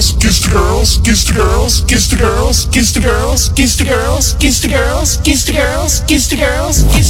girls, kiss the girls, kiss the girls, kiss the girls, kiss the girls, kiss the girls, kiss the girls, kiss the girls, kiss the girls, kiss